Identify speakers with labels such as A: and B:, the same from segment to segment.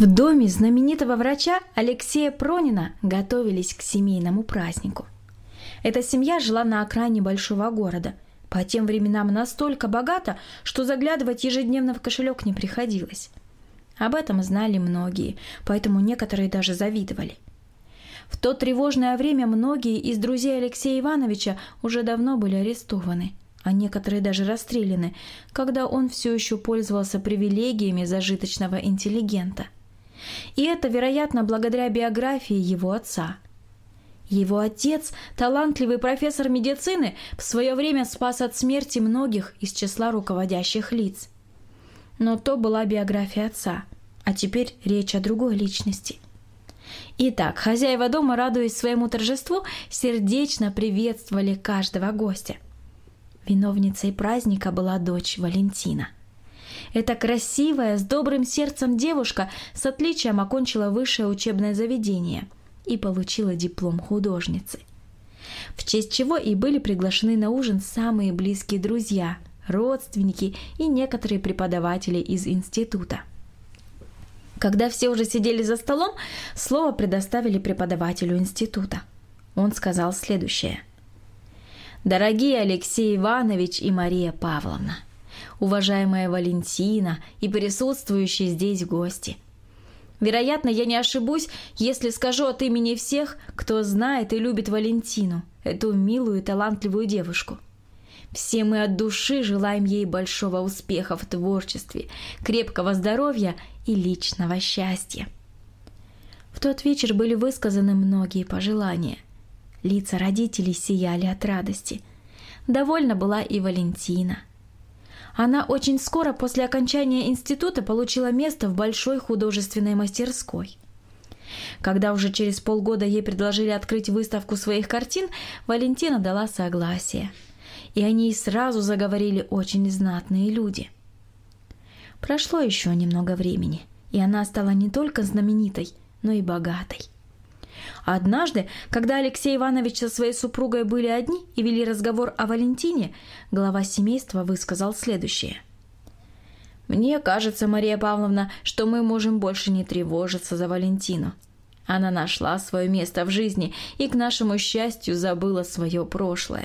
A: В доме знаменитого врача Алексея Пронина готовились к семейному празднику. Эта семья жила на окраине большого города, по тем временам настолько богата, что заглядывать ежедневно в кошелек не приходилось. Об этом знали многие, поэтому некоторые даже завидовали. В то тревожное время многие из друзей Алексея Ивановича уже давно были арестованы, а некоторые даже расстреляны, когда он все еще пользовался привилегиями зажиточного интеллигента. И это, вероятно, благодаря биографии его отца. Его отец, талантливый профессор медицины, в свое время спас от смерти многих из числа руководящих лиц. Но то была биография отца, а теперь речь о другой личности. Итак, хозяева дома, радуясь своему торжеству, сердечно приветствовали каждого гостя. Виновницей праздника была дочь Валентина. Эта красивая, с добрым сердцем девушка с отличием окончила высшее учебное заведение и получила диплом художницы, в честь чего и были приглашены на ужин самые близкие друзья, родственники и некоторые преподаватели из института. Когда все уже сидели за столом, слово предоставили преподавателю института. Он сказал следующее. «Дорогие Алексей Иванович и Мария Павловна, уважаемая Валентина и присутствующие здесь гости. Вероятно, я не ошибусь, если скажу от имени всех, кто знает и любит Валентину, эту милую и талантливую девушку. Все мы от души желаем ей большого успеха в творчестве, крепкого здоровья и личного счастья». В тот вечер были высказаны многие пожелания. Лица родителей сияли от радости. Довольна была и Валентина. Она очень скоро после окончания института получила место в большой художественной мастерской. Когда уже через полгода ей предложили открыть выставку своих картин, Валентина дала согласие. И о ней сразу заговорили очень знатные люди. Прошло еще немного времени, и она стала не только знаменитой, но и богатой. Однажды, когда Алексей Иванович со своей супругой были одни и вели разговор о Валентине, глава семейства высказал следующее. «Мне кажется, Мария Павловна, что мы можем больше не тревожиться за Валентину. Она нашла свое место в жизни и, к нашему счастью, забыла свое прошлое».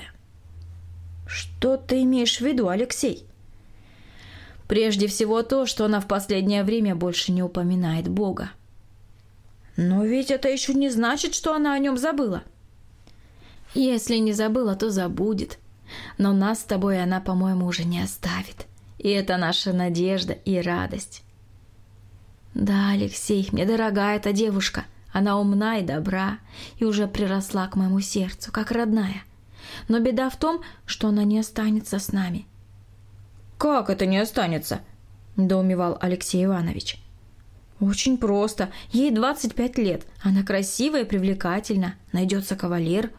A: «Что ты имеешь в виду, Алексей?» «Прежде всего то, что она в последнее время больше не упоминает Бога». «Но ведь это еще не значит, что она о нем забыла». «Если не забыла, то забудет. Но нас с тобой она, по-моему, уже не оставит. И это наша надежда и радость». «Да, Алексей, мне дорога эта девушка. Она умна и добра, и уже приросла к моему сердцу, как родная. Но беда в том, что она не останется с нами». «Как это не останется?» – недоумевал Алексей Иванович. «Очень просто. Ей 25 лет. Она красивая и привлекательна. Найдется кавалер».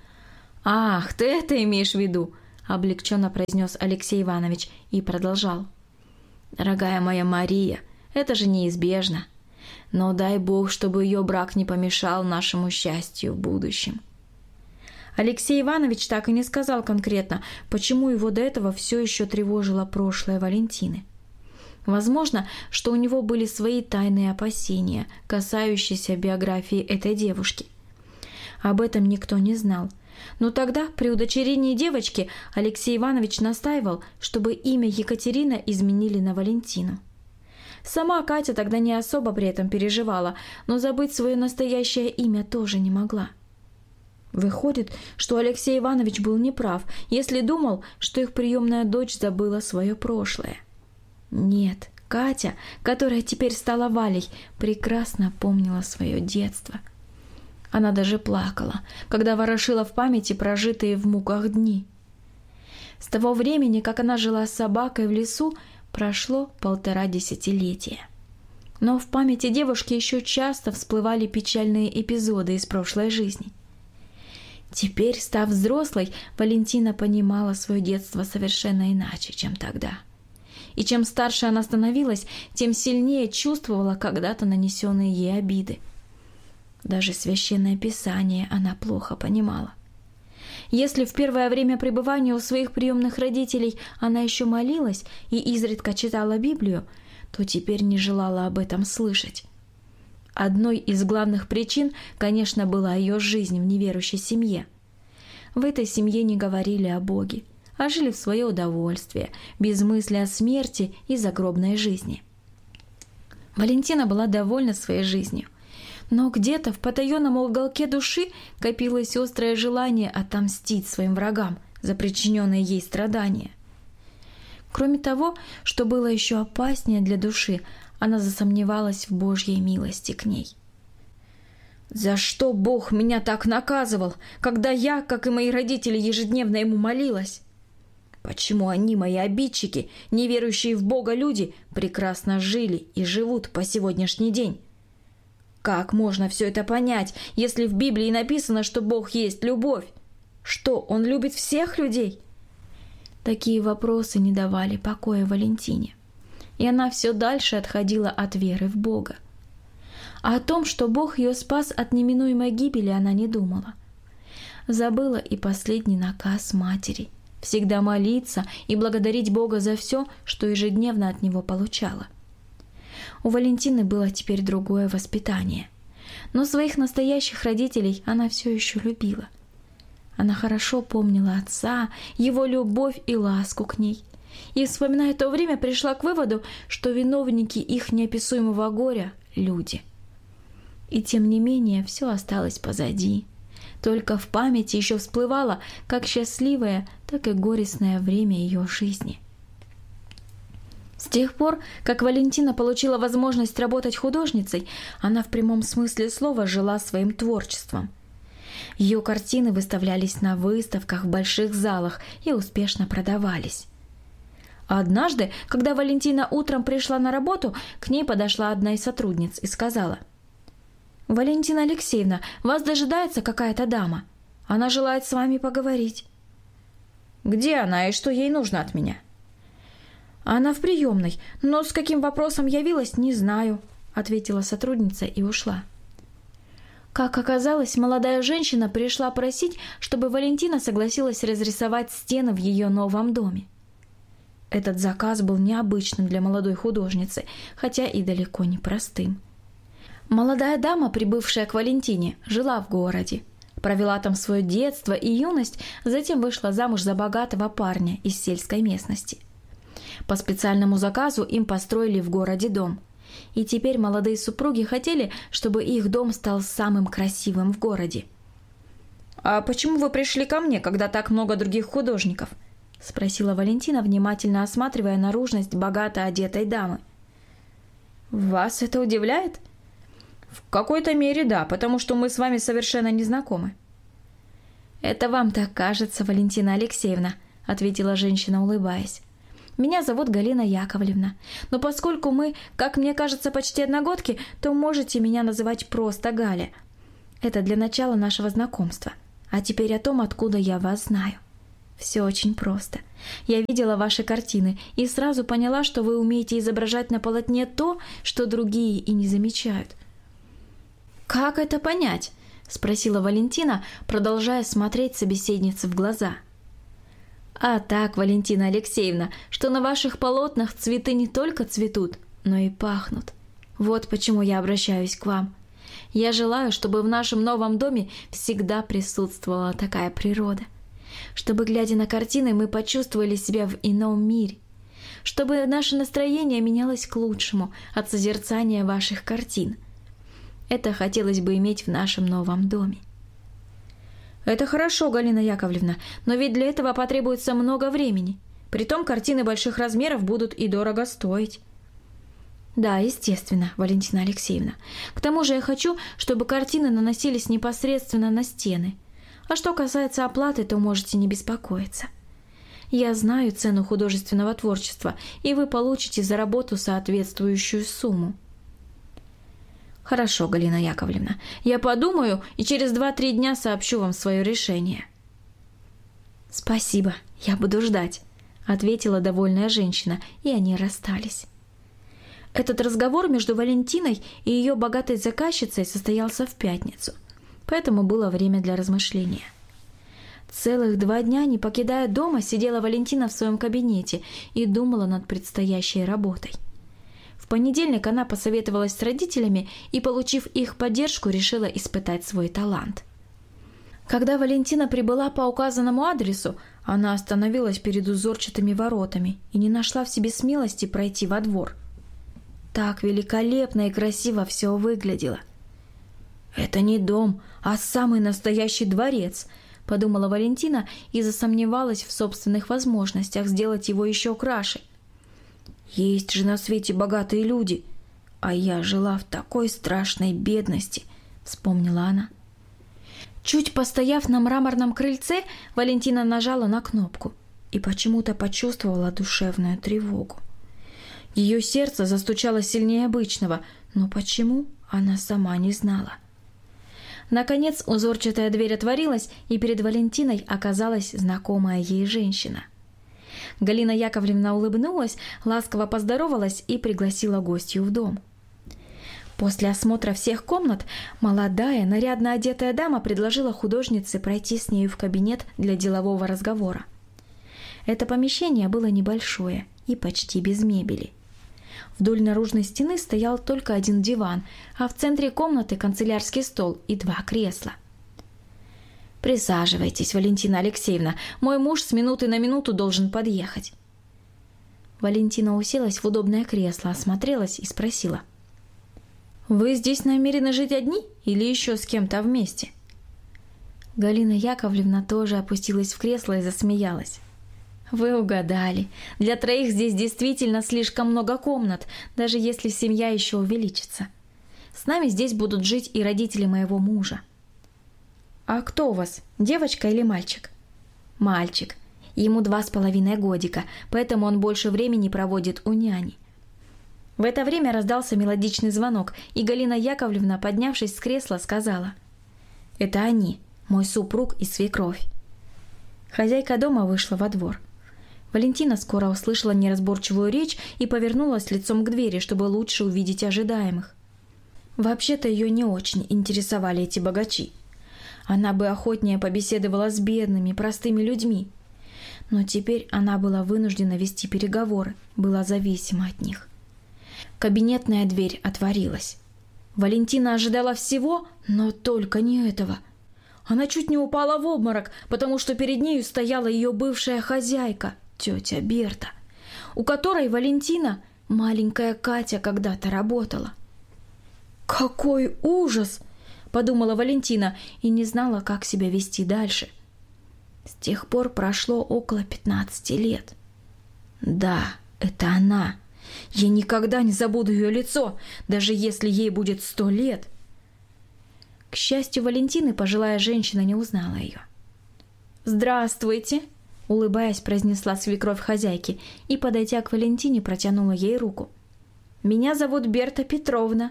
A: «Ах, ты это имеешь в виду?» – облегченно произнес Алексей Иванович и продолжал. «Дорогая моя Мария, это же неизбежно. Но дай Бог, чтобы ее брак не помешал нашему счастью в будущем». Алексей Иванович так и не сказал конкретно, почему его до этого все еще тревожило прошлое Валентины. Возможно, что у него были свои тайные опасения, касающиеся биографии этой девушки. Об этом никто не знал. Но тогда, при удочерении девочки, Алексей Иванович настаивал, чтобы имя Екатерина изменили на Валентину. Сама Катя тогда не особо при этом переживала, но забыть свое настоящее имя тоже не могла. Выходит, что Алексей Иванович был неправ, если думал, что их приемная дочь забыла свое прошлое. Нет, Катя, которая теперь стала Валей, прекрасно помнила свое детство. Она даже плакала, когда ворошила в памяти прожитые в муках дни. С того времени, как она жила с собакой в лесу, прошло 1,5 десятилетия. Но в памяти девушки еще часто всплывали печальные эпизоды из прошлой жизни. Теперь, став взрослой, Валентина понимала свое детство совершенно иначе, чем тогда. И чем старше она становилась, тем сильнее чувствовала когда-то нанесенные ей обиды. Даже священное писание она плохо понимала. Если в первое время пребывания у своих приемных родителей она еще молилась и изредка читала Библию, то теперь не желала об этом слышать. Одной из главных причин, конечно, была ее жизнь в неверующей семье. В этой семье не говорили о Боге, а жили в свое удовольствие, без мысли о смерти и загробной жизни. Валентина была довольна своей жизнью, но где-то в потаенном уголке души копилось острое желание отомстить своим врагам за причиненные ей страдания. Кроме того, что было еще опаснее для души, она засомневалась в Божьей милости к ней. «За что Бог меня так наказывал, когда я, как и мои родители, ежедневно Ему молилась? Почему они, мои обидчики, неверующие в Бога люди, прекрасно жили и живут по сегодняшний день? Как можно все это понять, если в Библии написано, что Бог есть любовь? Что, Он любит всех людей?» Такие вопросы не давали покоя Валентине, и она все дальше отходила от веры в Бога. А о том, что Бог ее спас от неминуемой гибели, она не думала. Забыла и последний наказ матери – всегда молиться и благодарить Бога за все, что ежедневно от Него получала. У Валентины было теперь другое воспитание, но своих настоящих родителей она все еще любила. Она хорошо помнила отца, его любовь и ласку к ней, и, вспоминая то время, пришла к выводу, что виновники их неописуемого горя – люди. И тем не менее все осталось позади. Только в памяти еще всплывало как счастливое, так и горестное время ее жизни. С тех пор, как Валентина получила возможность работать художницей, она в прямом смысле слова жила своим творчеством. Ее картины выставлялись на выставках в больших залах и успешно продавались. Однажды, когда Валентина утром пришла на работу, к ней подошла одна из сотрудниц и сказала: «Валентина Алексеевна, вас дожидается какая-то дама. Она желает с вами поговорить». «Где она и что ей нужно от меня?» «Она в приемной, но с каким вопросом явилась, не знаю», — ответила сотрудница и ушла. Как оказалось, молодая женщина пришла просить, чтобы Валентина согласилась разрисовать стены в ее новом доме. Этот заказ был необычным для молодой художницы, хотя и далеко не простым. Молодая дама, прибывшая к Валентине, жила в городе, провела там свое детство и юность, затем вышла замуж за богатого парня из сельской местности. По специальному заказу им построили в городе дом. И теперь молодые супруги хотели, чтобы их дом стал самым красивым в городе. «А почему вы пришли ко мне, когда так много других художников?» – спросила Валентина, внимательно осматривая наружность богато одетой дамы. «Вас это удивляет?» «В какой-то мере да, потому что мы с вами совершенно не знакомы». «Это вам так кажется, Валентина Алексеевна», – ответила женщина, улыбаясь. «Меня зовут Галина Яковлевна, но поскольку мы, как мне кажется, почти одногодки, то можете меня называть просто Галя. Это для начала нашего знакомства. А теперь о том, откуда я вас знаю. Все очень просто. Я видела ваши картины и сразу поняла, что вы умеете изображать на полотне то, что другие и не замечают». «Как это понять?» – спросила Валентина, продолжая смотреть собеседнице в глаза. «А так, Валентина Алексеевна, что на ваших полотнах цветы не только цветут, но и пахнут. Вот почему я обращаюсь к вам. Я желаю, чтобы в нашем новом доме всегда присутствовала такая природа. Чтобы, глядя на картины, мы почувствовали себя в ином мире. Чтобы наше настроение менялось к лучшему от созерцания ваших картин. Это хотелось бы иметь в нашем новом доме». «Это хорошо, Галина Яковлевна, но ведь для этого потребуется много времени. Притом картины больших размеров будут и дорого стоить». «Да, естественно, Валентина Алексеевна. К тому же я хочу, чтобы картины наносились непосредственно на стены. А что касается оплаты, то можете не беспокоиться. Я знаю цену художественного творчества, и вы получите за работу соответствующую сумму». «Хорошо, Галина Яковлевна, я подумаю и через 2-3 дня сообщу вам свое решение». «Спасибо, я буду ждать», — ответила довольная женщина, и они расстались. Этот разговор между Валентиной и ее богатой заказчицей состоялся в пятницу, поэтому было время для размышления. Целых 2 дня, не покидая дома, сидела Валентина в своем кабинете и думала над предстоящей работой. В В понедельник она посоветовалась с родителями и, получив их поддержку, решила испытать свой талант. Когда Валентина прибыла по указанному адресу, она остановилась перед узорчатыми воротами и не нашла в себе смелости пройти во двор. Так великолепно и красиво все выглядело. «Это не дом, а самый настоящий дворец», – подумала Валентина и засомневалась в собственных возможностях сделать его еще краше. «Есть же на свете богатые люди, а я жила в такой страшной бедности», – вспомнила она. Чуть постояв на мраморном крыльце, Валентина нажала на кнопку и почему-то почувствовала душевную тревогу. Ее сердце застучало сильнее обычного, но почему, она сама не знала. Наконец узорчатая дверь отворилась, и перед Валентиной оказалась знакомая ей женщина. Галина Яковлевна улыбнулась, ласково поздоровалась и пригласила гостью в дом. После осмотра всех комнат молодая, нарядно одетая дама предложила художнице пройти с нею в кабинет для делового разговора. Это помещение было небольшое и почти без мебели. Вдоль наружной стены стоял только один диван, а в центре комнаты канцелярский стол и 2 кресла. «Присаживайтесь, Валентина Алексеевна, мой муж с минуты на минуту должен подъехать». Валентина уселась в удобное кресло, осмотрелась и спросила: «Вы здесь намерены жить одни или еще с кем-то вместе?» Галина Яковлевна тоже опустилась в кресло и засмеялась. «Вы угадали. Для 3 здесь действительно слишком много комнат, даже если семья еще увеличится. С нами здесь будут жить и родители моего мужа». «А кто у вас, девочка или мальчик?» «Мальчик. Ему 2,5 годика, поэтому он больше времени проводит у няни». В это время раздался мелодичный звонок, и Галина Яковлевна, поднявшись с кресла, сказала: «Это они, мой супруг и свекровь». Хозяйка дома вышла во двор. Валентина скоро услышала неразборчивую речь и повернулась лицом к двери, чтобы лучше увидеть ожидаемых. Вообще-то ее не очень интересовали эти богачи. Она бы охотнее побеседовала с бедными, простыми людьми. Но теперь она была вынуждена вести переговоры, была зависима от них. Кабинетная дверь отворилась. Валентина ожидала всего, но только не этого. Она чуть не упала в обморок, потому что перед нею стояла ее бывшая хозяйка, тетя Берта, у которой Валентина, маленькая Катя, когда-то работала. «Какой ужас!» – подумала Валентина и не знала, как себя вести дальше. С тех пор прошло около 15 лет. Да, это она. Я никогда не забуду ее лицо, даже если ей будет 100 лет. К счастью Валентины, пожилая женщина не узнала ее. «Здравствуйте!» – улыбаясь, произнесла свекровь хозяйки и, подойдя к Валентине, протянула ей руку. «Меня зовут Берта Петровна».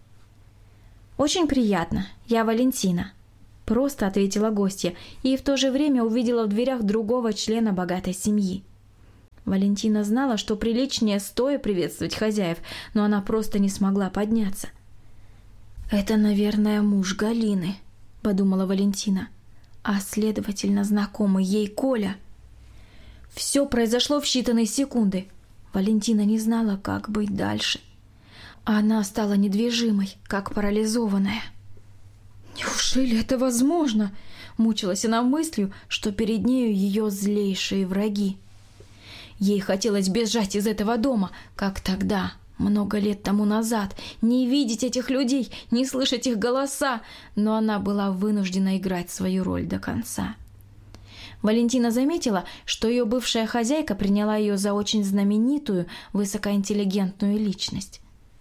A: «Очень приятно, я Валентина», – просто ответила гостья и в то же время увидела в дверях другого члена богатой семьи. Валентина знала, что приличнее стоя приветствовать хозяев, но она просто не смогла подняться. «Это, наверное, муж Галины», – подумала Валентина, а, следовательно, знакомый ей Коля. Все произошло в считанные секунды. Валентина не знала, как быть дальше. Она стала недвижимой, как парализованная. «Неужели это возможно?» – мучилась она мыслью, что перед нею ее злейшие враги. Ей хотелось бежать из этого дома, как тогда, много лет тому назад, не видеть этих людей, не слышать их голоса, но она была вынуждена играть свою роль до конца. Валентина заметила, что ее бывшая хозяйка приняла ее за очень знаменитую, высокоинтеллигентную личность.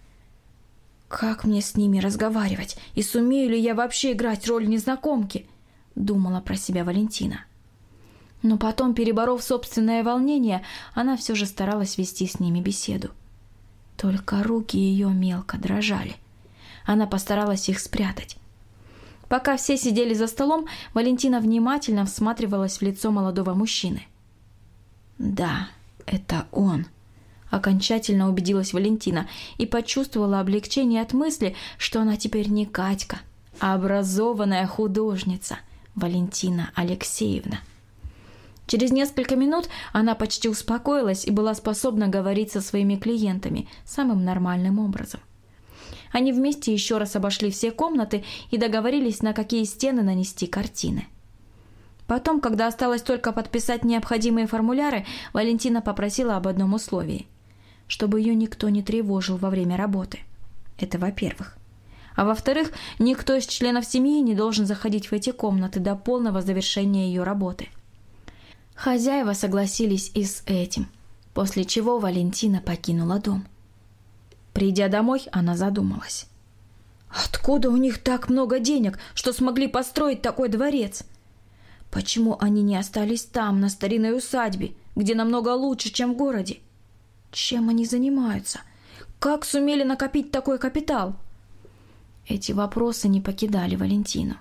A: «Как мне с ними разговаривать? И сумею ли я вообще играть роль незнакомки?» – думала про себя Валентина. Но потом, переборов собственное волнение, она все же старалась вести с ними беседу. Только руки ее мелко дрожали. Она постаралась их спрятать. Пока все сидели за столом, Валентина внимательно всматривалась в лицо молодого мужчины. «Да, это он», — окончательно убедилась Валентина и почувствовала облегчение от мысли, что она теперь не Катька, а образованная художница Валентина Алексеевна. Через несколько минут она почти успокоилась и была способна говорить со своими клиентами самым нормальным образом. Они вместе еще раз обошли все комнаты и договорились, на какие стены нанести картины. Потом, когда осталось только подписать необходимые формуляры, Валентина попросила об одном условии – чтобы ее никто не тревожил во время работы. Это во-первых. А во-вторых, никто из членов семьи не должен заходить в эти комнаты до полного завершения ее работы. Хозяева согласились и с этим, после чего Валентина покинула дом. Придя домой, она задумалась. Откуда у них так много денег, что смогли построить такой дворец? Почему они не остались там, на старинной усадьбе, где намного лучше, чем в городе? Чем они занимаются? Как сумели накопить такой капитал? Эти вопросы не покидали Валентину.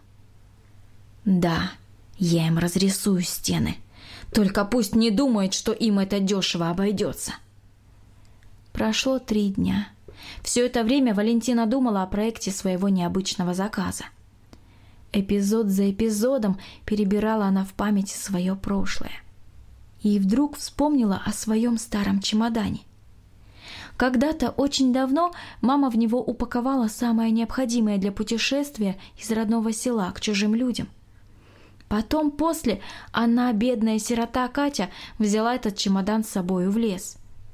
A: Да, я им разрисую стены. Только пусть не думают, что им это дешево обойдется. Прошло 3 дня. Все это время Валентина думала о проекте своего необычного заказа. Эпизод за эпизодом перебирала она в памяти свое прошлое. И вдруг вспомнила о своем старом чемодане. Когда-то очень давно мама в него упаковала самое необходимое для путешествия из родного села к чужим людям. Потом, после, она, бедная сирота Катя, взяла этот чемодан с собой в лес.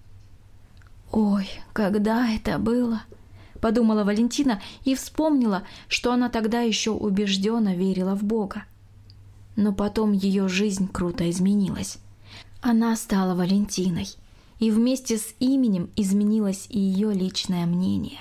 A: «Ой, когда это было?» – подумала Валентина и вспомнила, что она тогда еще убежденно верила в Бога. Но потом ее жизнь круто изменилась. Она стала Валентиной, и вместе с именем изменилось и ее личное мнение.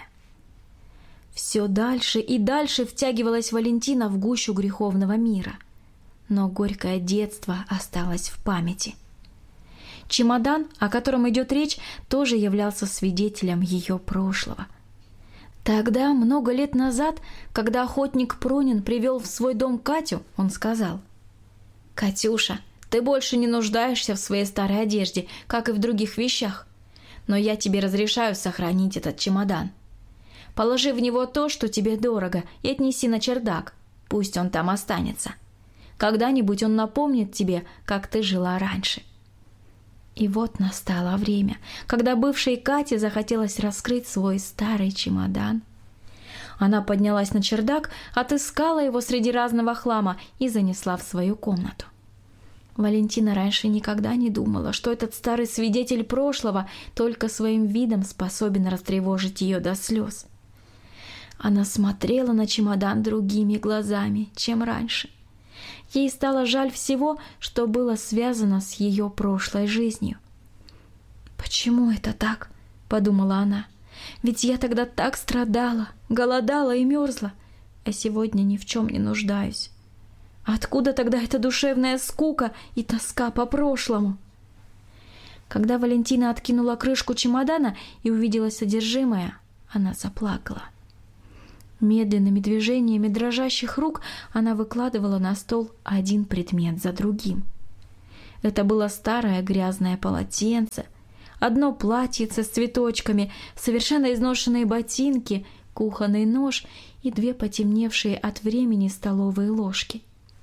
A: Все дальше и дальше втягивалась Валентина в гущу греховного мира, но горькое детство осталось в памяти. Чемодан, о котором идет речь, тоже являлся свидетелем ее прошлого. Тогда, много лет назад, когда охотник Пронин привел в свой дом Катю, он сказал: «Катюша, ты больше не нуждаешься в своей старой одежде, как и в других вещах. Но я тебе разрешаю сохранить этот чемодан. Положи в него то, что тебе дорого, и отнеси на чердак. Пусть он там останется. Когда-нибудь он напомнит тебе, как ты жила раньше». И вот настало время, когда бывшей Кате захотелось раскрыть свой старый чемодан. Она поднялась на чердак, отыскала его среди разного хлама и занесла в свою комнату. Валентина раньше никогда не думала, что этот старый свидетель прошлого только своим видом способен растревожить ее до слез. Она смотрела на чемодан другими глазами, чем раньше. Ей стало жаль всего, что было связано с ее прошлой жизнью. «Почему это так?» – подумала она. «Ведь я тогда так страдала, голодала и мерзла, а сегодня ни в чем не нуждаюсь. Откуда тогда эта душевная скука и тоска по прошлому?» Когда Валентина откинула крышку чемодана и увидела содержимое, она заплакала. Медленными движениями дрожащих рук она выкладывала на стол один предмет за другим. Это было старое грязное полотенце, одно платьице с цветочками, совершенно изношенные ботинки, кухонный нож и 2 потемневшие от времени столовые ложки.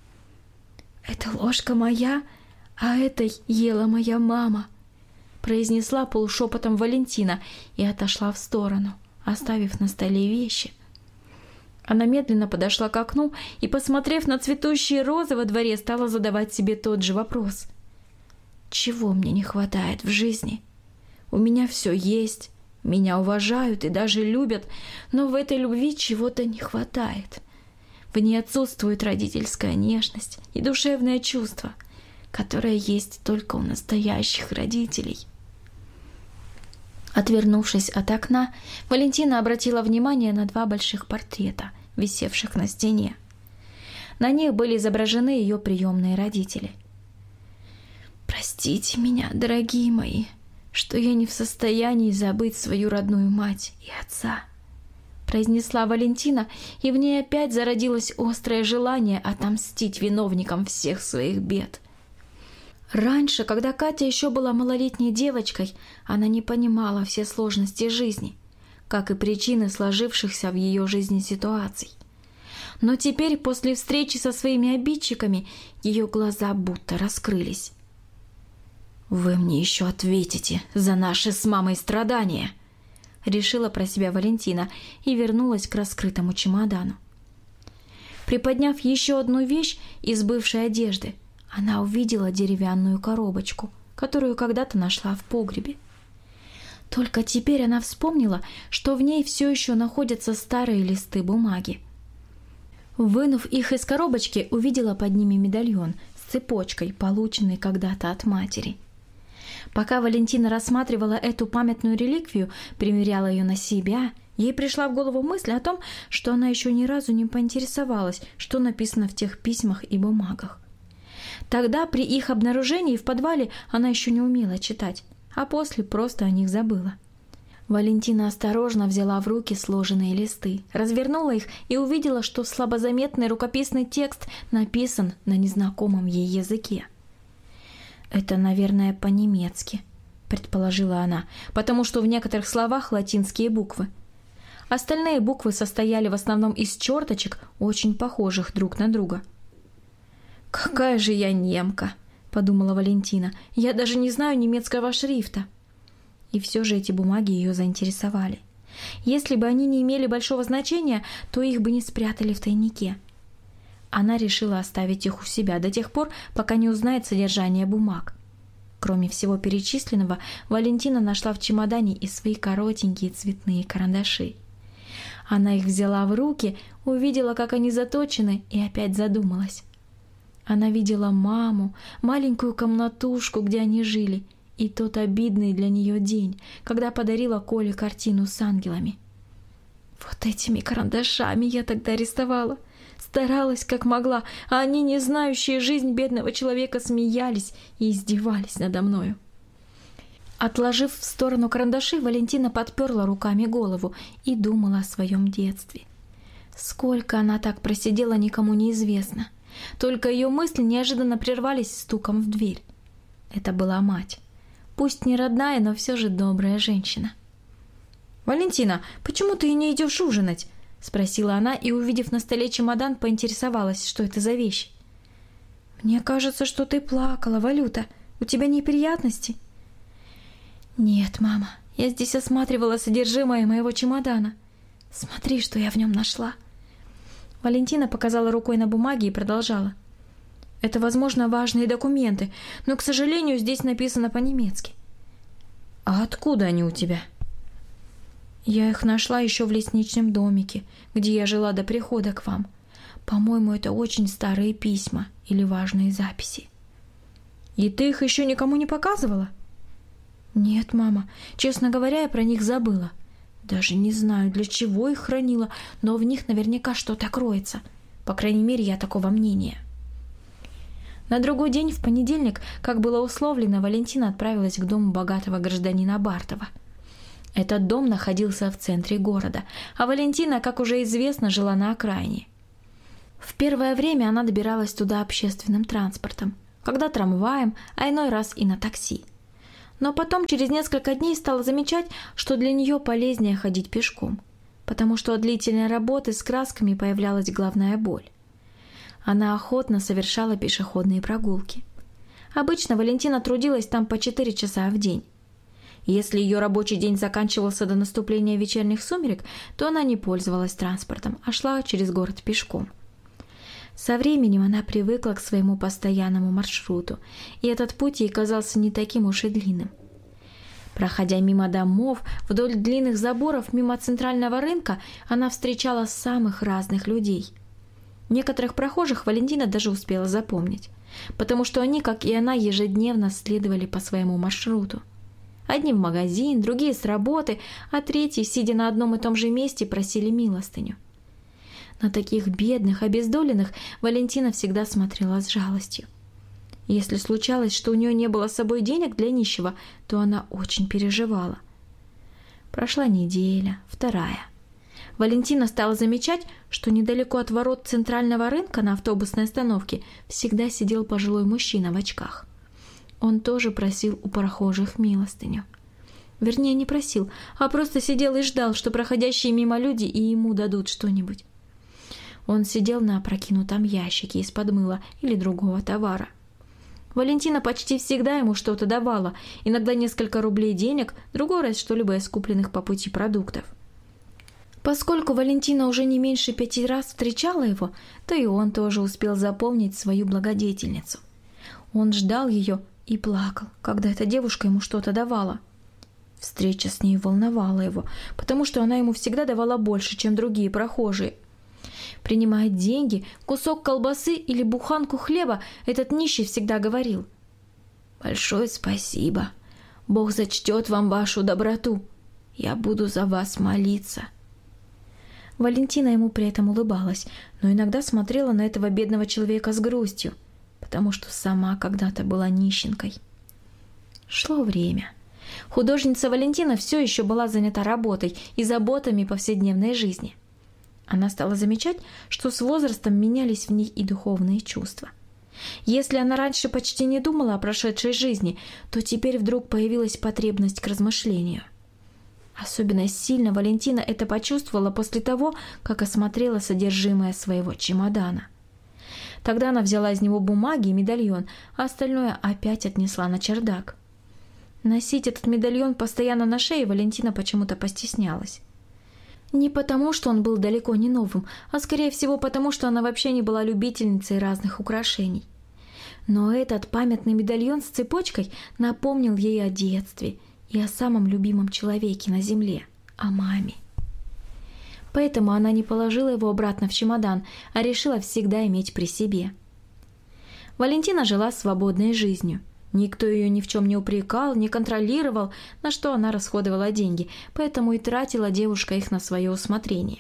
A: «Это ложка моя, а этой ела моя мама», произнесла полушепотом Валентина и отошла в сторону, оставив на столе вещи. Она медленно подошла к окну и, посмотрев на цветущие розы во дворе, стала задавать себе тот же вопрос. «Чего мне не хватает в жизни? У меня все есть, меня уважают и даже любят, но в этой любви чего-то не хватает. В ней отсутствует родительская нежность и душевное чувство, которое есть только у настоящих родителей». Отвернувшись от окна, Валентина обратила внимание на 2 больших портрета, висевших на стене. На них были изображены ее приемные родители. «Простите меня, дорогие мои, что я не в состоянии забыть свою родную мать и отца», произнесла Валентина, и в ней опять зародилось острое желание отомстить виновникам всех своих бед. Раньше, когда Катя еще была малолетней девочкой, она не понимала все сложности жизни, как и причины сложившихся в ее жизни ситуаций. Но теперь, после встречи со своими обидчиками, ее глаза будто раскрылись. «Вы мне еще ответите за наши с мамой страдания», — решила про себя Валентина и вернулась к раскрытому чемодану. Приподняв еще одну вещь из бывшей одежды, она увидела деревянную коробочку, которую когда-то нашла в погребе. Только теперь она вспомнила, что в ней все еще находятся старые листы бумаги. Вынув их из коробочки, увидела под ними медальон с цепочкой, полученный когда-то от матери. Пока Валентина рассматривала эту памятную реликвию, примеряла ее на себя, ей пришла в голову мысль о том, что она еще ни разу не поинтересовалась, что написано в тех письмах и бумагах. Тогда при их обнаружении в подвале она еще не умела читать, а после просто о них забыла. Валентина осторожно взяла в руки сложенные листы, развернула их и увидела, что слабозаметный рукописный текст написан на незнакомом ей языке. «Это, наверное, по-немецки», — предположила она, потому что в некоторых словах латинские буквы. Остальные буквы состояли в основном из черточек, очень похожих друг на друга. «Какая же я немка!» — подумала Валентина. «Я даже не знаю немецкого шрифта». И все же эти бумаги ее заинтересовали. Если бы они не имели большого значения, то их бы не спрятали в тайнике. Она решила оставить их у себя до тех пор, пока не узнает содержание бумаг. Кроме всего перечисленного, Валентина нашла в чемодане и свои коротенькие цветные карандаши. Она их взяла в руки, увидела, как они заточены, и опять задумалась. Она видела маму, маленькую комнатушку, где они жили, и тот обидный для нее день, когда подарила Коле картину с ангелами. Вот этими карандашами я тогда рисовала. Старалась как могла, а они, не знающие жизнь бедного человека, смеялись и издевались надо мною. Отложив в сторону карандаши, Валентина подперла руками голову и думала о своем детстве. Сколько она так просидела, никому неизвестно. Только ее мысли неожиданно прервались стуком в дверь. Это была мать. Пусть не родная, но все же добрая женщина. «Валентина, почему ты не идешь ужинать?» — спросила она и, увидев на столе чемодан, поинтересовалась, что это за вещь. «Мне кажется, что ты плакала, Валюта. У тебя неприятности?» «Нет, мама, я здесь осматривала содержимое моего чемодана. Смотри, что я в нем нашла». Валентина показала рукой на бумаги и продолжала. «Это, возможно, важные документы, но, к сожалению, здесь написано по-немецки». «А откуда они у тебя?» «Я их нашла еще в лесничном домике, где я жила до прихода к вам. По-моему, это очень старые письма или важные записи». «И ты их еще никому не показывала?» «Нет, мама. Честно говоря, я про них забыла. Даже не знаю, для чего их хранила, но в них наверняка что-то кроется. По крайней мере, я такого мнения». На другой день, в понедельник, как было условлено, Валентина отправилась к дому богатого гражданина Бартова. Этот дом находился в центре города, а Валентина, как уже известно, жила на окраине. В первое время она добиралась туда общественным транспортом, когда трамваем, а иной раз и на такси. Но потом, через несколько дней, стала замечать, что для нее полезнее ходить пешком, потому что от длительной работы с красками появлялась головная боль. Она охотно совершала пешеходные прогулки. Обычно Валентина трудилась там по 4 часа в день. Если ее рабочий день заканчивался до наступления вечерних сумерек, то она не пользовалась транспортом, а шла через город пешком. Со временем она привыкла к своему постоянному маршруту, и этот путь ей казался не таким уж и длинным. Проходя мимо домов, вдоль длинных заборов, мимо центрального рынка, она встречала самых разных людей. Некоторых прохожих Валентина даже успела запомнить, потому что они, как и она, ежедневно следовали по своему маршруту. Одни в магазин, другие с работы, а третьи, сидя на одном и том же месте, просили милостыню. На таких бедных, обездоленных Валентина всегда смотрела с жалостью. Если случалось, что у нее не было с собой денег для нищего, то она очень переживала. Прошла неделя, вторая. Валентина стала замечать, что недалеко от ворот центрального рынка на автобусной остановке всегда сидел пожилой мужчина в очках. Он тоже просил у прохожих милостыню. Вернее, не просил, а просто сидел и ждал, что проходящие мимо люди и ему дадут что-нибудь. Он сидел на опрокинутом ящике из-под мыла или другого товара. Валентина почти всегда ему что-то давала, иногда несколько рублей денег, другой раз что-либо из купленных по пути продуктов. Поскольку Валентина уже не меньше 5 раз встречала его, то и он тоже успел запомнить свою благодетельницу. Он ждал ее и плакал, когда эта девушка ему что-то давала. Встреча с ней волновала его, потому что она ему всегда давала больше, чем другие прохожие. Принимая деньги, кусок колбасы или буханку хлеба, этот нищий всегда говорил: «Большое спасибо. Бог зачтет вам вашу доброту. Я буду за вас молиться». Валентина ему при этом улыбалась, но иногда смотрела на этого бедного человека с грустью, потому что сама когда-то была нищенкой. Шло время. Художница Валентина все еще была занята работой и заботами повседневной жизни. Она стала замечать, что с возрастом менялись в ней и духовные чувства. Если она раньше почти не думала о прошедшей жизни, то теперь вдруг появилась потребность к размышлению. Особенно сильно Валентина это почувствовала после того, как осмотрела содержимое своего чемодана. Тогда она взяла из него бумаги и медальон, а остальное опять отнесла на чердак. Носить этот медальон постоянно на шее Валентина почему-то постеснялась. Не потому, что он был далеко не новым, а скорее всего потому, что она вообще не была любительницей разных украшений. Но этот памятный медальон с цепочкой напомнил ей о детстве и о самом любимом человеке на земле – о маме. Поэтому она не положила его обратно в чемодан, а решила всегда иметь при себе. Валентина жила свободной жизнью. Никто ее ни в чем не упрекал, не контролировал, на что она расходовала деньги, поэтому и тратила девушка их на свое усмотрение.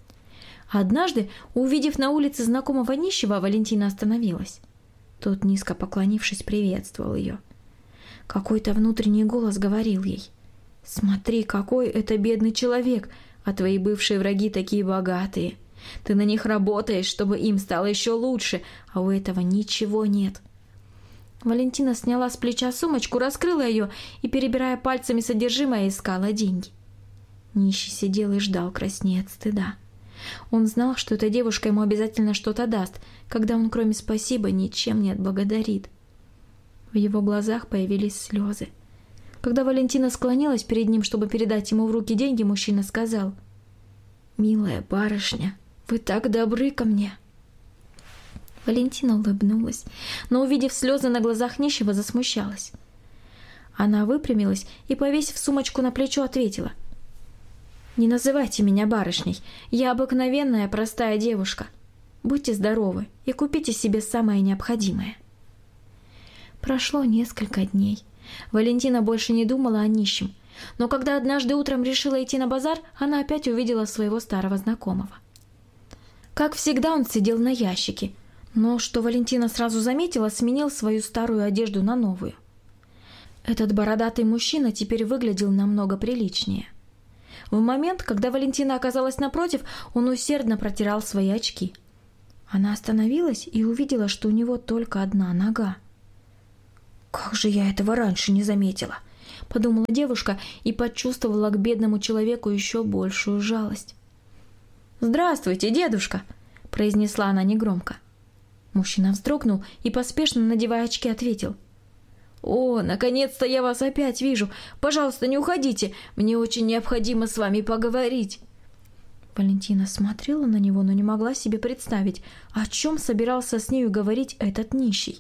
A: Однажды, увидев на улице знакомого нищего, Валентина остановилась. Тот, низко поклонившись, приветствовал ее. Какой-то внутренний голос говорил ей: «Смотри, какой это бедный человек, а твои бывшие враги такие богатые. Ты на них работаешь, чтобы им стало еще лучше, а у этого ничего нет». Валентина сняла с плеча сумочку, раскрыла ее и, перебирая пальцами содержимое, искала деньги. Нищий сидел и ждал, краснея от стыда. Он знал, что эта девушка ему обязательно что-то даст, когда он, кроме спасибо, ничем не отблагодарит. В его глазах появились слезы. Когда Валентина склонилась перед ним, чтобы передать ему в руки деньги, мужчина сказал: «Милая барышня, вы так добры ко мне». Валентина улыбнулась, но, увидев слезы на глазах нищего, засмущалась. Она выпрямилась и, повесив сумочку на плечо, ответила: «Не называйте меня барышней, я обыкновенная простая девушка. Будьте здоровы и купите себе самое необходимое». Прошло несколько дней. Валентина больше не думала о нищем, но когда однажды утром решила идти на базар, она опять увидела своего старого знакомого. Как всегда, он сидел на ящике, но, что Валентина сразу заметила, сменил свою старую одежду на новую. Этот бородатый мужчина теперь выглядел намного приличнее. В момент, когда Валентина оказалась напротив, он усердно протирал свои очки. Она остановилась и увидела, что у него только одна нога. «Как же я этого раньше не заметила?» – подумала девушка и почувствовала к бедному человеку еще большую жалость. «Здравствуйте, дедушка!» – произнесла она негромко. Мужчина вздрогнул и, поспешно надевая очки, ответил: «О, наконец-то я вас опять вижу! Пожалуйста, не уходите! Мне очень необходимо с вами поговорить!» Валентина смотрела на него, но не могла себе представить, о чем собирался с нею говорить этот нищий.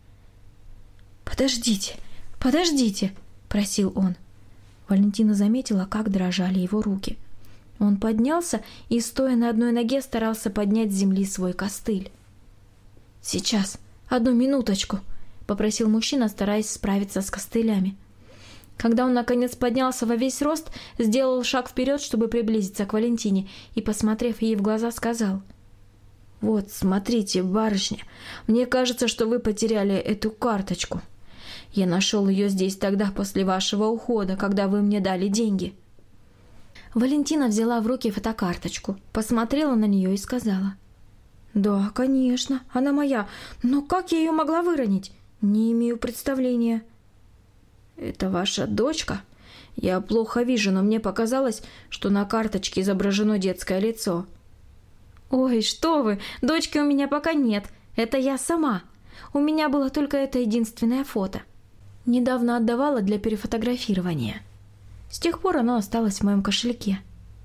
A: «Подождите, подождите!» – просил он. Валентина заметила, как дрожали его руки. Он поднялся и, стоя на одной ноге, старался поднять с земли свой костыль. «Сейчас, одну минуточку», – попросил мужчина, стараясь справиться с костылями. Когда он, наконец, поднялся во весь рост, сделал шаг вперед, чтобы приблизиться к Валентине, и, посмотрев ей в глаза, сказал: «Вот, смотрите, барышня, мне кажется, что вы потеряли эту карточку. Я нашел ее здесь тогда после вашего ухода, когда вы мне дали деньги». Валентина взяла в руки фотокарточку, посмотрела на нее и сказала: «Да, конечно, она моя, но как я ее могла выронить? Не имею представления». «Это ваша дочка? Я плохо вижу, но мне показалось, что на карточке изображено детское лицо». «Ой, что вы, дочки у меня пока нет, это я сама. У меня было только это единственное фото. Недавно отдавала для перефотографирования. С тех пор оно осталось в моем кошельке».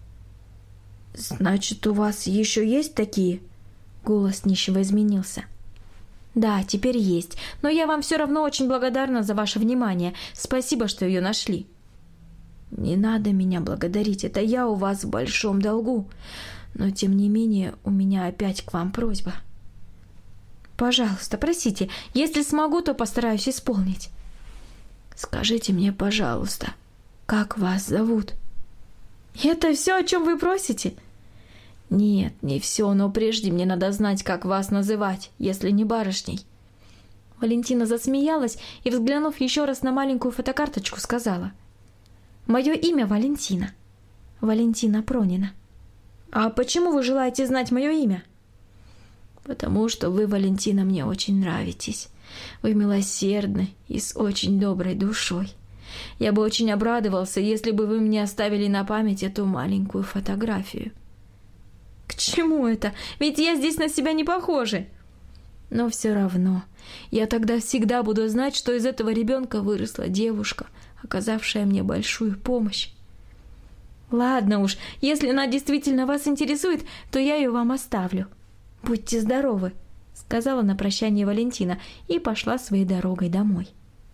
A: «Значит, у вас еще есть такие?» Голос нищего изменился. «Да, теперь есть, но я вам все равно очень благодарна за ваше внимание. Спасибо, что ее нашли». «Не надо меня благодарить, это я у вас в большом долгу. Но, тем не менее, у меня опять к вам просьба». «Пожалуйста, просите. Если смогу, то постараюсь исполнить». «Скажите мне, пожалуйста, как вас зовут?» «Это все, о чем вы просите?» «Нет, не все, но прежде мне надо знать, как вас называть, если не барышней». Валентина засмеялась и, взглянув еще раз на маленькую фотокарточку, сказала: «Мое имя Валентина. Валентина Пронина». «А почему вы желаете знать мое имя?» «Потому что вы, Валентина, мне очень нравитесь. Вы милосердны и с очень доброй душой. Я бы очень обрадовался, если бы вы мне оставили на память эту маленькую фотографию». «К чему это? Ведь я здесь на себя не похожа». «Но все равно, я тогда всегда буду знать, что из этого ребенка выросла девушка, оказавшая мне большую помощь». «Ладно уж, если она действительно вас интересует, то я ее вам оставлю. Будьте здоровы», — сказала на прощание Валентина и пошла своей дорогой домой.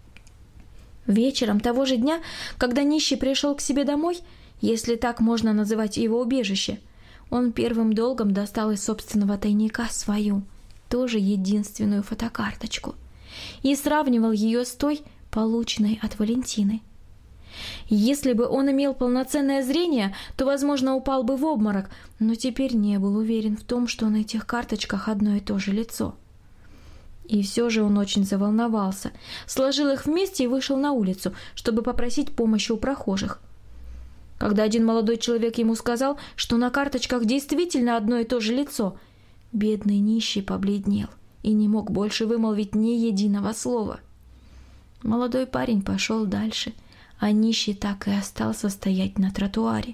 A: Вечером того же дня, когда нищий пришел к себе домой, если так можно называть его убежище, он первым долгом достал из собственного тайника свою, тоже единственную фотокарточку, и сравнивал ее с той, полученной от Валентины. Если бы он имел полноценное зрение, то, возможно, упал бы в обморок, но теперь не был уверен в том, что на этих карточках одно и то же лицо. И все же он очень заволновался, сложил их вместе и вышел на улицу, чтобы попросить помощи у прохожих. Когда один молодой человек ему сказал, что на карточках действительно одно и то же лицо, бедный нищий побледнел и не мог больше вымолвить ни единого слова. Молодой парень пошел дальше, а нищий так и остался стоять на тротуаре.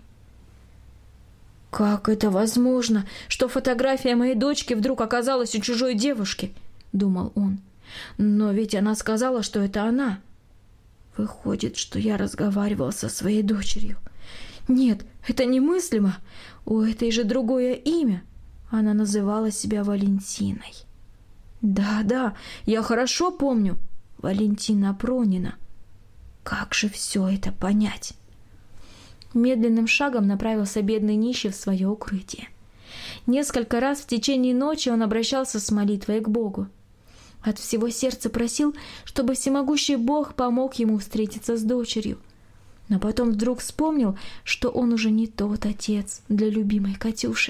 A: «Как это возможно, что фотография моей дочки вдруг оказалась у чужой девушки?» — думал он. «Но ведь она сказала, что это она. Выходит, что я разговаривал со своей дочерью. Нет, это немыслимо. У этой же другое имя. Она называла себя Валентиной. Да, я хорошо помню. Валентина Пронина. Как же все это понять?» Медленным шагом направился бедный нищий в свое укрытие. Несколько раз в течение ночи он обращался с молитвой к Богу. От всего сердца просил, чтобы всемогущий Бог помог ему встретиться с дочерью. Но потом вдруг вспомнил, что он уже не тот отец для любимой Катюши.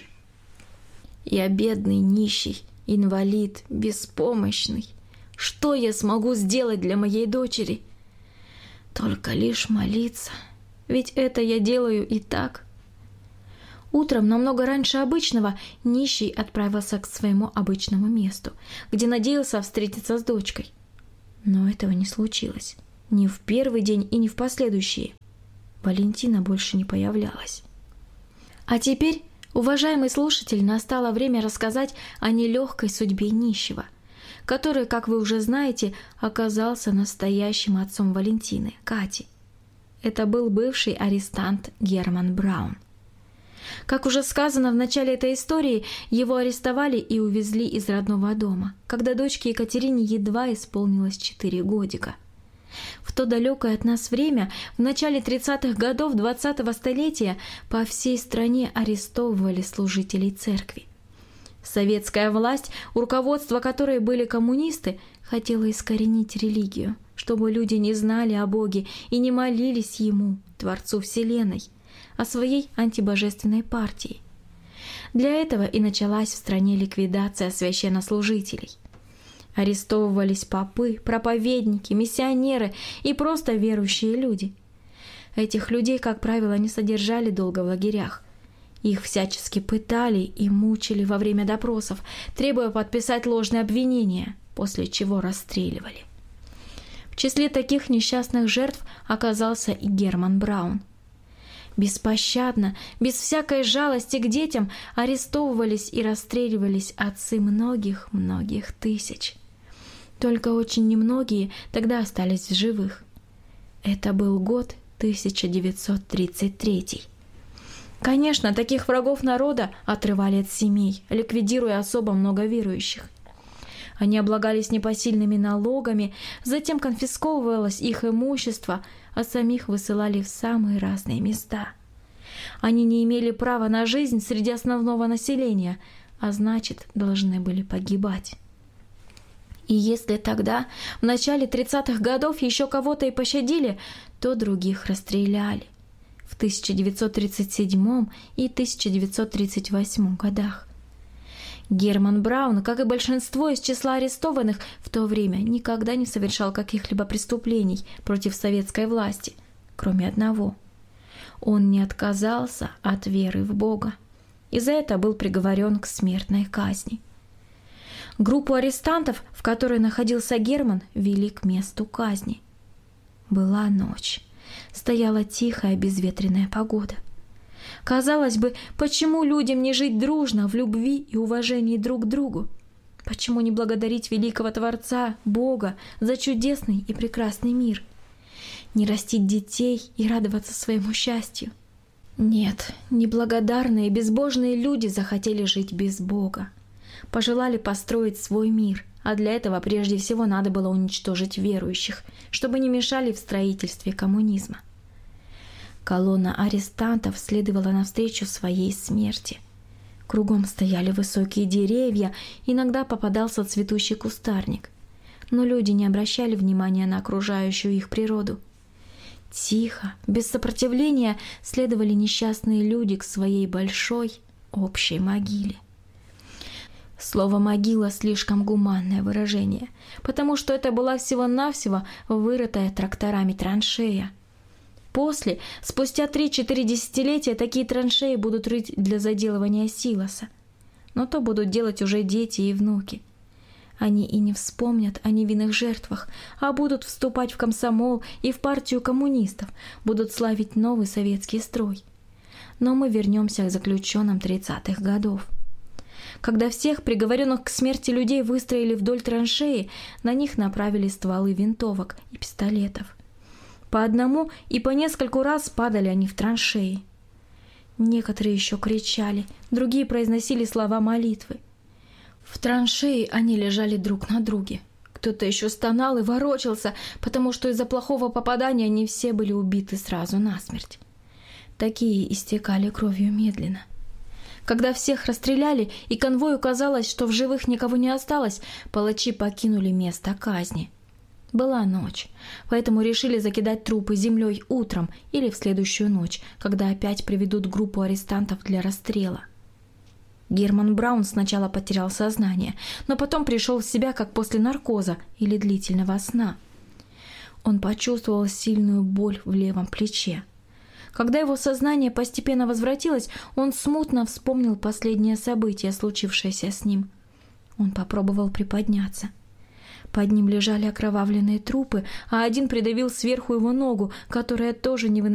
A: «Я бедный нищий, инвалид, беспомощный. Что я смогу сделать для моей дочери? Только лишь молиться, ведь это я делаю и так». Утром, намного раньше обычного, нищий отправился к своему обычному месту, где надеялся встретиться с дочкой. Но этого не случилось. Ни в первый день и ни в последующие. Валентина больше не появлялась. А теперь, уважаемый слушатель, настало время рассказать о нелегкой судьбе нищего, который, как вы уже знаете, оказался настоящим отцом Валентины, Кати. Это был бывший арестант Герман Браун. Как уже сказано в начале этой истории, его арестовали и увезли из родного дома, когда дочке Екатерине едва исполнилось 4 годика. В то далекое от нас время, в начале 30-х годов 20-го столетия, по всей стране арестовывали служителей церкви. Советская власть, у руководства которой были коммунисты, хотела искоренить религию, чтобы люди не знали о Боге и не молились Ему, Творцу Вселенной, о своей антибожественной партии. Для этого и началась в стране ликвидация священнослужителей. Арестовывались попы, проповедники, миссионеры и просто верующие люди. Этих людей, как правило, не содержали долго в лагерях. Их всячески пытали и мучили во время допросов, требуя подписать ложные обвинения, после чего расстреливали. В числе таких несчастных жертв оказался и Герман Браун. Беспощадно, без всякой жалости к детям арестовывались и расстреливались отцы многих-многих тысяч. Только очень немногие тогда остались в живых. Это был год 1933. Конечно, таких врагов народа отрывали от семей, ликвидируя особо много верующих. Они облагались непосильными налогами, затем конфисковывалось их имущество, а самих высылали в самые разные места. Они не имели права на жизнь среди основного населения, а значит, должны были погибать. И если тогда, в начале 30-х годов, еще кого-то и пощадили, то других расстреляли. В 1937 и 1938 годах. Герман Браун, как и большинство из числа арестованных в то время, никогда не совершал каких-либо преступлений против советской власти, кроме одного. Он не отказался от веры в Бога, и за это был приговорен к смертной казни. Группу арестантов, в которой находился Герман, вели к месту казни. Была ночь. Стояла тихая безветренная погода. Казалось бы, почему людям не жить дружно, в любви и уважении друг к другу? Почему не благодарить великого Творца, Бога, за чудесный и прекрасный мир? Не растить детей и радоваться своему счастью? Нет, неблагодарные, безбожные люди захотели жить без Бога. Пожелали построить свой мир, а для этого прежде всего надо было уничтожить верующих, чтобы не мешали в строительстве коммунизма. Колонна арестантов следовала навстречу своей смерти. Кругом стояли высокие деревья, иногда попадался цветущий кустарник. Но люди не обращали внимания на окружающую их природу. Тихо, без сопротивления следовали несчастные люди к своей большой общей могиле. Слово «могила» слишком гуманное выражение, потому что это была всего-навсего вырытая тракторами траншея. После, спустя 3-4 десятилетия, такие траншеи будут рыть для заделывания силоса. Но то будут делать уже дети и внуки. Они и не вспомнят о невинных жертвах, а будут вступать в комсомол и в партию коммунистов, будут славить новый советский строй. Но мы вернемся к заключенным 30-х годов. Когда всех приговоренных к смерти людей выстроили вдоль траншеи, на них направили стволы винтовок и пистолетов. По одному и по нескольку раз падали они в траншеи. Некоторые еще кричали, другие произносили слова молитвы. В траншеи они лежали друг на друге. Кто-то еще стонал и ворочался, потому что из-за плохого попадания не все были убиты сразу насмерть. Такие истекали кровью медленно. Когда всех расстреляли и конвою казалось, что в живых никого не осталось, палачи покинули место казни. Была ночь, поэтому решили закидать трупы землей утром или в следующую ночь, когда опять приведут группу арестантов для расстрела. Герман Браун сначала потерял сознание, но потом пришел в себя, как после наркоза или длительного сна. Он почувствовал сильную боль в левом плече. Когда его сознание постепенно возвратилось, он смутно вспомнил последнее событие, случившееся с ним. Он попробовал приподняться. Под ним лежали окровавленные трупы, а один придавил сверху его ногу, которая тоже не выносила